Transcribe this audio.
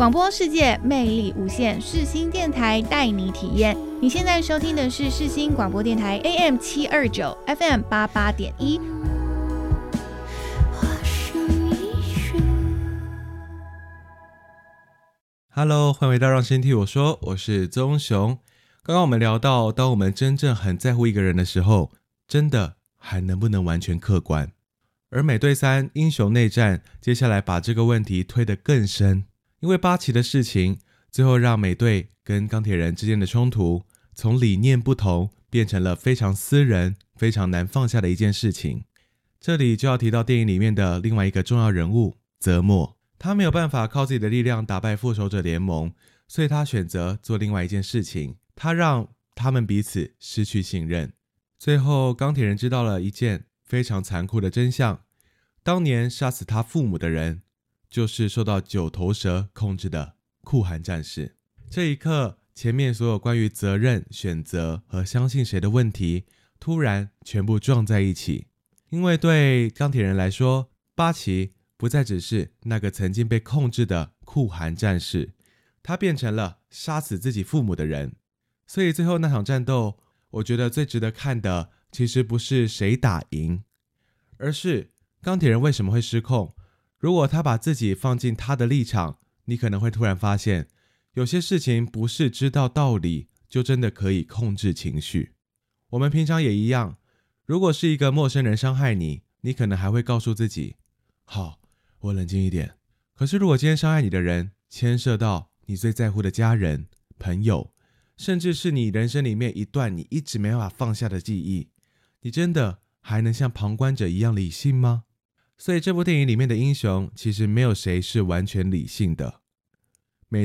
广播世界魅力无限，世新电台带你体验。你现在收听的是世新广播电台 AM 729 FM 88.1。 Hello， 欢迎回到让先听我说，我是宗雄。刚刚我们聊到，当我们真正很在乎一个人的时候，真的还能不能完全客观？而美队3英雄内战接下来把这个问题推得更深，因为八旗的事情最后让美队跟钢铁人之间的冲突从理念不同变成了非常私人非常难放下的一件事情。这里就要提到电影里面的另外一个重要人物泽莫，他没有办法靠自己的力量打败复仇者联盟，所以他选择做另外一件事情，他让他们彼此失去信任。最后钢铁人知道了一件非常残酷的真相，当年杀死他父母的人就是受到九头蛇控制的酷寒战士。这一刻，前面所有关于责任、选择和相信谁的问题突然全部撞在一起。因为对钢铁人来说，八旗不再只是那个曾经被控制的酷寒战士，他变成了杀死自己父母的人。所以最后那场战斗，我觉得最值得看的其实不是谁打赢，而是钢铁人为什么会失控。如果他把自己放进他的立场，你可能会突然发现，有些事情不是知道道理就真的可以控制情绪。我们平常也一样，如果是一个陌生人伤害你，你可能还会告诉自己，好，我冷静一点。可是如果今天伤害你的人牵涉到你最在乎的家人、朋友，甚至是你人生里面一段你一直没办法放下的记忆，你真的还能像旁观者一样理性吗？所以这部电影里面的英雄其实没有谁是完全理性的，